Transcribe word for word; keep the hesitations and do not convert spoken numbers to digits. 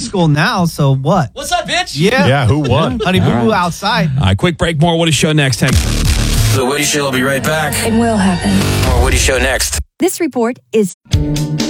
school now, so what? What's up, bitch? Yeah. Yeah, who won? Honey Boo Boo outside. All right, quick break. More Woody Show next. Hang. The Woody Show will be right back. It will happen. More Woody Show next. This report is